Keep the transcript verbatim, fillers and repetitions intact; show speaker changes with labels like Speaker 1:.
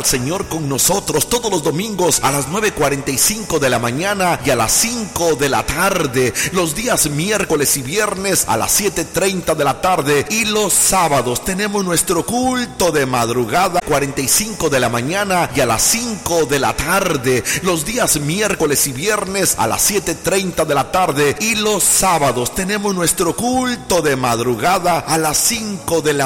Speaker 1: al Señor con nosotros todos los domingos a las nueve cuarenta y cinco de la mañana y a las cinco de la tarde, los días miércoles y viernes a las siete treinta de la tarde, y los sábados tenemos nuestro culto de madrugada cuarenta y cinco de la mañana y a las cinco de la tarde, los días miércoles y viernes a las siete treinta de la tarde, y los sábados tenemos nuestro culto de madrugada a las cinco de la